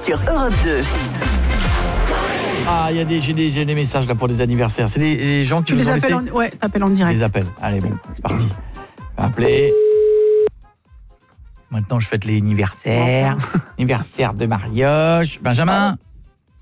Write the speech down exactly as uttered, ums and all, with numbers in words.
sur Europe deux. Ah, il y a des, j'ai des, j'ai des messages là pour des anniversaires. C'est les, les gens qui Tu nous les ont appelles laissé... en... Ouais, t'appelles en direct. Les appels. Allez, bon, c'est parti. Appeler. Maintenant, je fête les anniversaires. Anniversaire de Marioche. Benjamin.